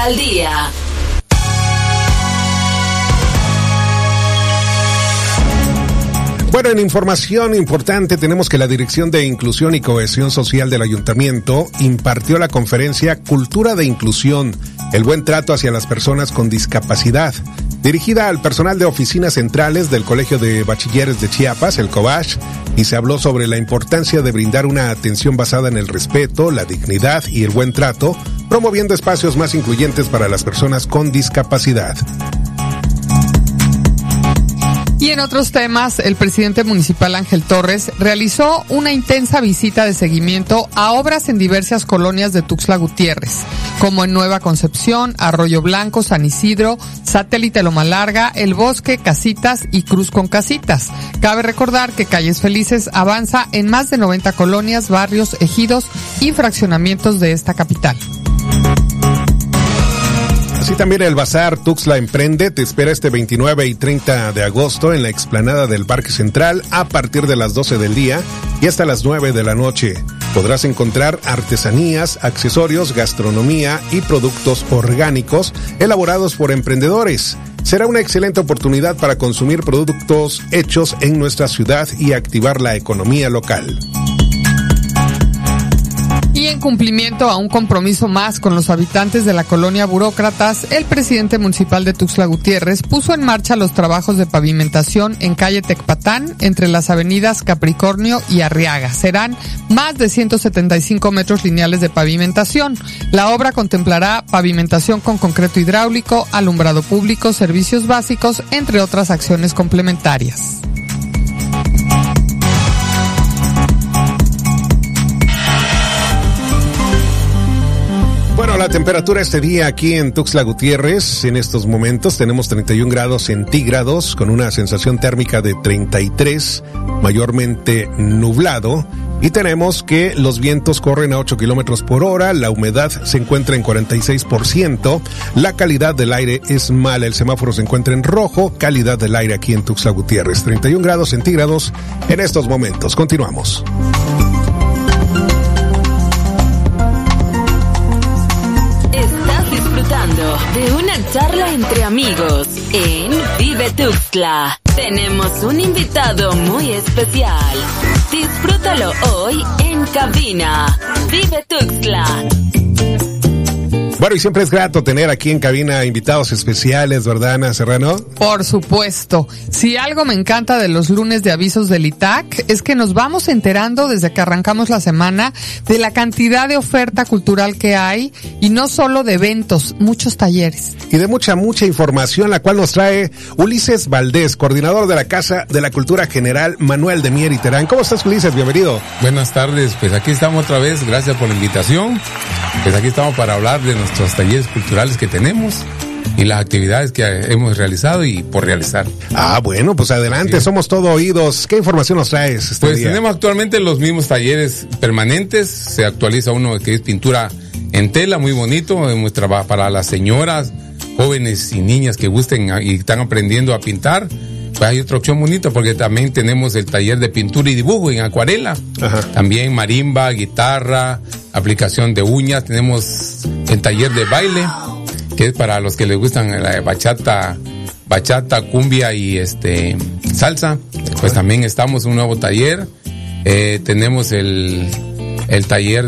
al Día. Bueno, en información importante tenemos que la Dirección de Inclusión y Cohesión Social del Ayuntamiento impartió la conferencia Cultura de Inclusión, el buen trato hacia las personas con discapacidad, dirigida al personal de oficinas centrales del Colegio de Bachilleres de Chiapas, el COBACH, y se habló sobre la importancia de brindar una atención basada en el respeto, la dignidad y el buen trato, promoviendo espacios más incluyentes para las personas con discapacidad. Y en otros temas, el presidente municipal Ángel Torres realizó una intensa visita de seguimiento a obras en diversas colonias de Tuxtla Gutiérrez, como en Nueva Concepción, Arroyo Blanco, San Isidro, Satélite Loma Larga, El Bosque, Casitas y Cruz con Casitas. Cabe recordar que Calles Felices avanza en más de 90 colonias, barrios, ejidos y fraccionamientos de esta capital. Así también el Bazar Tuxtla Emprende te espera este 29 y 30 de agosto en la explanada del Parque Central a partir de las 12 del día y hasta las 9 de la noche. Podrás encontrar artesanías, accesorios, gastronomía y productos orgánicos elaborados por emprendedores. Será una excelente oportunidad para consumir productos hechos en nuestra ciudad y activar la economía local. Y en cumplimiento a un compromiso más con los habitantes de la colonia Burócratas, el presidente municipal de Tuxtla Gutiérrez puso en marcha los trabajos de pavimentación en calle Tecpatán entre las avenidas Capricornio y Arriaga. Serán más de 175 metros lineales de pavimentación. La obra contemplará pavimentación con concreto hidráulico, alumbrado público, servicios básicos, entre otras acciones complementarias. Bueno, la temperatura este día aquí en Tuxtla Gutiérrez, en estos momentos tenemos 31 grados centígrados con una sensación térmica de 33, mayormente nublado, y tenemos que los vientos corren a 8 kilómetros por hora, la humedad se encuentra en 46%, la calidad del aire es mala, el semáforo se encuentra en rojo, calidad del aire aquí en Tuxtla Gutiérrez, 31 grados centígrados en estos momentos. Continuamos. De una charla entre amigos en Vive Tuxtla. Tenemos un invitado muy especial. Disfrútalo hoy en cabina. Vive Tuxtla. Bueno, y siempre es grato tener aquí en cabina invitados especiales, ¿verdad, Ana Serrano? Por supuesto. Si algo me encanta de los lunes de avisos del ITAC es que nos vamos enterando desde que arrancamos la semana de la cantidad de oferta cultural que hay y no solo de eventos, muchos talleres. Y de mucha información, la cual nos trae Ulises Valdés, coordinador de la Casa de la Cultura General Manuel de Mier y Terán. ¿Cómo estás, Ulises? Bienvenido. Buenas tardes, pues aquí estamos otra vez, gracias por la invitación. Pues aquí estamos para hablar de nuestros talleres culturales que tenemos y las actividades que hemos realizado y por realizar. Ah, bueno, pues adelante, sí. Somos todo oídos. ¿Qué información nos traes este pues día? Tenemos actualmente los mismos talleres permanentes, se actualiza uno que es pintura en tela, muy bonito, trabajo para las señoras, jóvenes y niñas que gusten y están aprendiendo a pintar. Pues hay otra opción bonita porque también tenemos el taller de pintura y dibujo en acuarela. Ajá. También marimba, guitarra, aplicación de uñas. Tenemos el taller de baile, que es para los que les gustan la bachata, cumbia y salsa. Pues también estamos en un nuevo taller. Tenemos el taller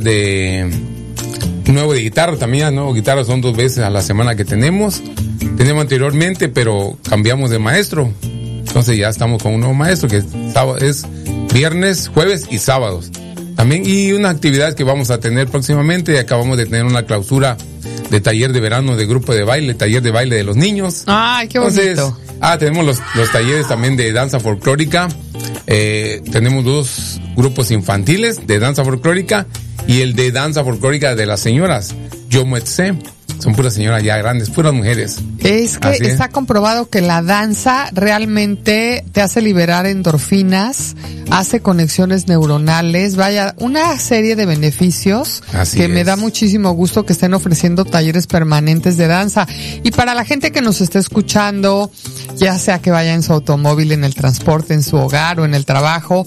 nuevo de guitarra también, ¿no? Guitarra son 2 veces a la semana que tenemos. Tenemos anteriormente, pero cambiamos de maestro. Entonces ya estamos con un nuevo maestro que es viernes, jueves y sábados. También, y unas actividades que vamos a tener próximamente. Acabamos de tener una clausura de taller de verano de grupo de baile, taller de baile de los niños. ¡Ay, qué bonito! Entonces, tenemos los talleres también de danza folclórica. Tenemos 2 grupos infantiles de danza folclórica y el de danza folclórica de las señoras, Yomuetse. Son puras señoras ya grandes, puras mujeres. Es que está comprobado que la danza realmente te hace liberar endorfinas, hace conexiones neuronales, vaya, una serie de beneficios que me da muchísimo gusto que estén ofreciendo talleres permanentes de danza. Y para la gente que nos esté escuchando, ya sea que vaya en su automóvil, en el transporte, en su hogar o en el trabajo,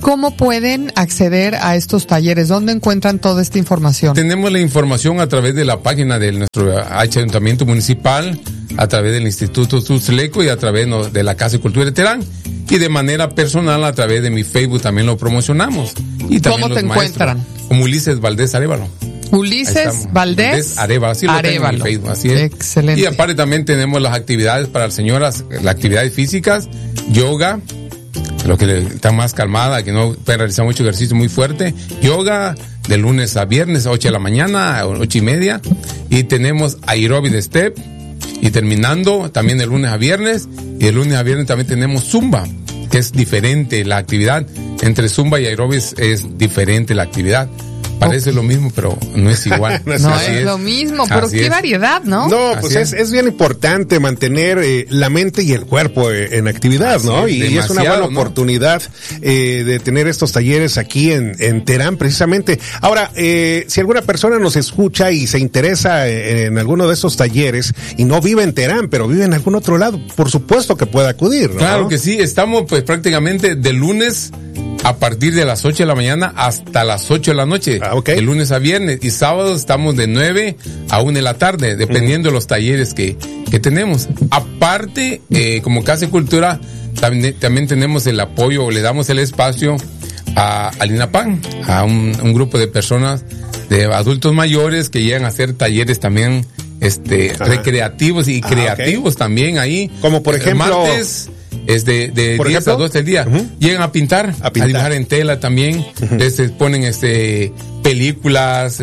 ¿Cómo pueden acceder a estos talleres? ¿Dónde encuentran toda esta información? Tenemos la información a través de la página de nuestro Ayuntamiento Municipal, a través del Instituto Tuxtleco y a través de la Casa de Cultura de Terán. Y de manera personal, a través de mi Facebook también lo promocionamos. Y también ¿cómo te encuentran? Como Ulises Valdés Arévalo. Ulises Valdés Arévalo, así lo tengo en mi Facebook, así es. Excelente. Y aparte también tenemos las actividades para las señoras, las actividades físicas, yoga, lo que están más calmada, que no pueden realizar mucho ejercicio muy fuerte, yoga de lunes a viernes, 8 de la mañana, 8:30, y tenemos aeróbic step, y terminando también de lunes a viernes, y de lunes a viernes también tenemos zumba, que es diferente la actividad, entre zumba y aeróbic es diferente la actividad. Parece lo mismo, pero no es igual. No es lo mismo, pero qué variedad, ¿no? No, pues es bien importante mantener la mente y el cuerpo en actividad, ¿no? Y es una buena oportunidad de tener estos talleres aquí en Terán, precisamente. Ahora, si alguna persona nos escucha y se interesa en alguno de estos talleres y no vive en Terán, pero vive en algún otro lado, por supuesto que puede acudir, ¿no? Claro que sí, estamos pues prácticamente de lunes a partir de las 8 de la mañana hasta las 8 de la noche, de lunes a viernes, y sábados estamos de 9 a 1 de la tarde, dependiendo de los talleres que tenemos. Aparte, como Casa de Cultura, también tenemos el apoyo, le damos el espacio al INAPAN, a un grupo de personas, de adultos mayores que llegan a hacer talleres también recreativos y creativos también ahí. Como por ejemplo... martes, es de 10 a 12 del día. Llegan a pintar, a dibujar en tela también. Ponen películas,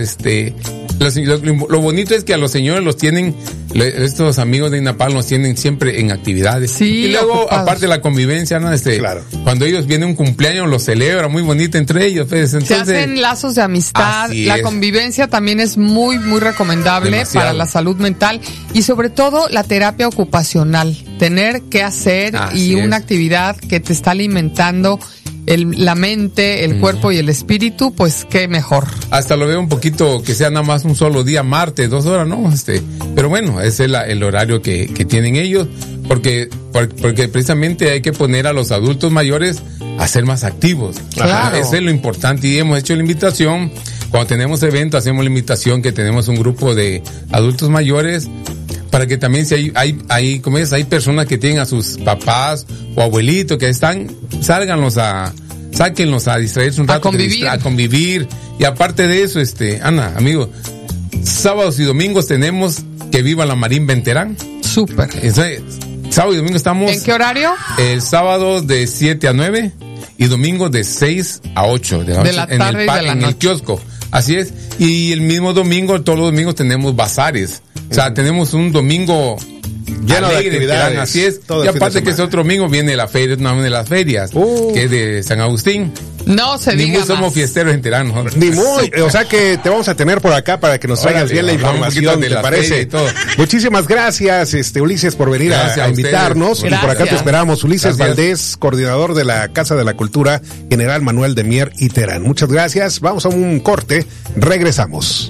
lo bonito es que a los señores los tienen, estos amigos de INAPAN los tienen siempre en actividades. Sí, y luego, ocupados. aparte de la convivencia, ¿no? Claro. Cuando ellos vienen un cumpleaños, los celebran muy bonito entre ellos. Pues, entonces, se hacen lazos de amistad. La convivencia también es muy, muy recomendable. Demasiado. Para la salud mental y sobre todo la terapia ocupacional. Tener que hacer una actividad que te está alimentando la mente, el cuerpo y el espíritu, pues qué mejor. Hasta lo veo un poquito que sea nada más un solo día, martes, 2 horas, ¿no? Pero bueno, ese es el horario que tienen ellos, porque precisamente hay que poner a los adultos mayores a ser más activos. Claro. Eso es lo importante, y hemos hecho la invitación, cuando tenemos eventos, hacemos la invitación que tenemos un grupo de adultos mayores, para que también si hay personas que tienen a sus papás o abuelitos que están, sáquenlos a distraerse un rato, a convivir. Y aparte de eso, Ana, amigo, sábados y domingos tenemos que viva la Marimba en Terán. Súper. Sábado y domingo estamos. ¿En qué horario? El sábado de 7 a 9 y domingo de 6 a 8 de la tarde en el kiosco. Así es. Y el mismo domingo, todos los domingos tenemos bazares. O sea, tenemos un domingo lleno de actividades. Así es. Y aparte que ese otro domingo viene la feria, una de las ferias, que es de San Agustín. No se diga más. Somos fiesteros en Terán, ¿no? Ni muy, o sea que te vamos a tener por acá para que nos traigas bien la información, ¿te parece? Muchísimas gracias, Ulises, por venir a invitarnos. Y por acá te esperamos. Ulises Valdés, coordinador de la Casa de la Cultura, General Manuel de Mier y Terán. Muchas gracias. Vamos a un corte. Regresamos.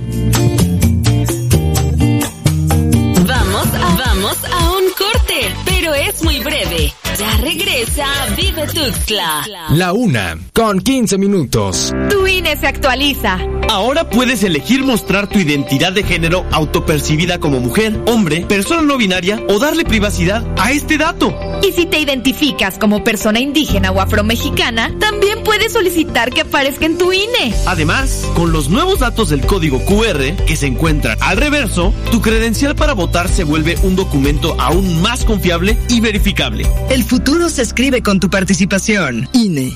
Vamos a un corte, pero es muy breve. Ya regresa Vive Tuxtla. La 1:15. Tu INE se actualiza. Ahora puedes elegir mostrar tu identidad de género autopercibida como mujer, hombre, persona no binaria o darle privacidad a este dato. Y si te identificas como persona indígena o afromexicana, también puedes solicitar que aparezca en tu INE. Además, con los nuevos datos del código QR que se encuentran al reverso, tu credencial para votar se vuelve un documento aún más confiable y verificable. El futuro se escribe con tu participación. INE.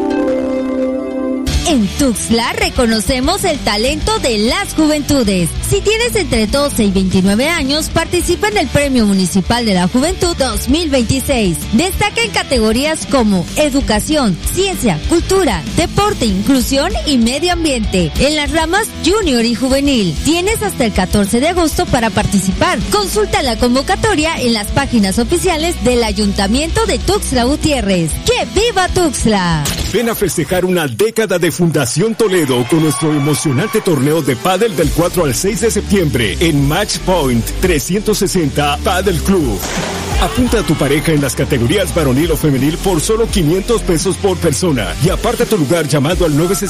En Tuxtla reconocemos el talento de las juventudes. Si tienes entre 12 y 29 años, participa en el Premio Municipal de la Juventud 2026. Destaca en categorías como educación, ciencia, cultura, deporte, inclusión y medio ambiente. En las ramas junior y juvenil. Tienes hasta el 14 de agosto para participar. Consulta la convocatoria en las páginas oficiales del Ayuntamiento de Tuxtla Gutiérrez. ¡Que viva Tuxtla! Ven a festejar una década de Fundación Toledo con nuestro emocionante torneo de pádel del 4 al 6 de septiembre en Match Point 360 Padel Club. Apunta a tu pareja en las categorías varonil o femenil por solo 500 pesos por persona y aparta tu lugar llamando al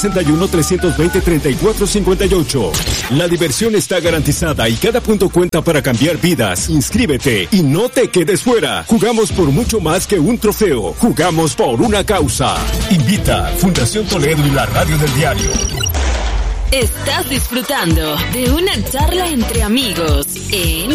961-320-3458. La diversión está garantizada y cada punto cuenta para cambiar vidas. Inscríbete y no te quedes fuera. Jugamos por mucho más que un trofeo. Jugamos por una causa. Invita Fundación Toledo y la Radio del Diario. Estás disfrutando de una charla entre amigos en